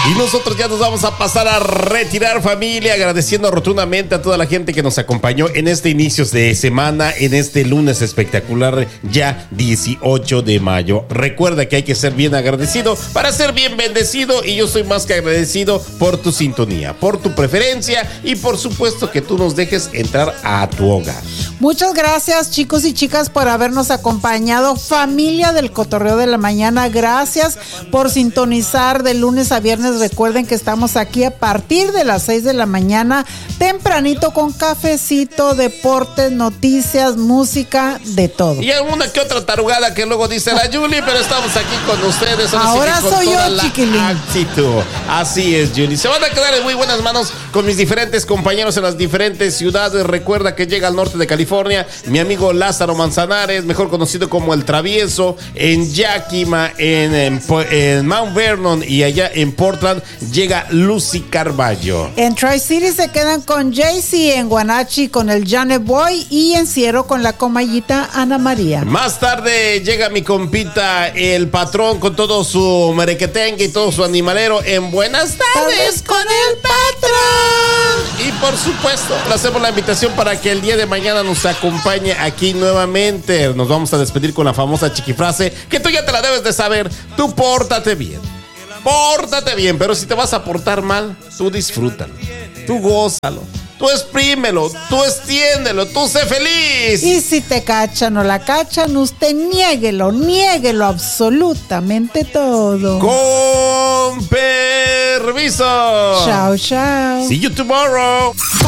Y nosotros ya nos vamos a pasar a retirar, familia, agradeciendo rotundamente a toda la gente que nos acompañó en este inicio de semana, en este lunes espectacular, ya 18 de mayo. Recuerda que hay que ser bien agradecido para ser bien bendecido, y yo soy más que agradecido por tu sintonía, por tu preferencia y por supuesto que tú nos dejes entrar a tu hogar. Muchas gracias, chicos y chicas, por habernos acompañado. Familia del Cotorreo de la Mañana, gracias por sintonizar de lunes a viernes. Recuerden que estamos aquí a partir de las 6 de la mañana, tempranito, con cafecito, deportes, noticias, música, de todo. Y alguna que otra tarugada que luego dice la Julie, pero estamos aquí con ustedes. Ahora soy yo, chiquilín. Actitud. Así es, Julie. Se van a quedar en muy buenas manos con mis diferentes compañeros en las diferentes ciudades. Recuerda que llega al norte de California mi amigo Lázaro Manzanares, mejor conocido como El Travieso. En Yakima, en Mount Vernon y allá en Portland llega Lucy Carballo. En Tri-City se quedan con Jaycee, en Guanachi con el Janet Boy y en Ciero con la comayita Ana María. Más tarde llega mi compita El Patrón con todo su merequetengue y todo su animalero en Buenas tardes con el Patrón. Y por supuesto, le hacemos la invitación para que el día de mañana nos acompañe aquí nuevamente. Nos vamos a despedir con la famosa chiquifrase que tú ya te la debes de saber. Tú pórtate bien. Pórtate bien, pero si te vas a portar mal, tú disfrútalo, tú gózalo, tú exprímelo, tú extiéndelo, tú sé feliz. Y si te cachan o la cachan, usted niéguelo absolutamente todo. Con permiso. Chao, chao. See you tomorrow.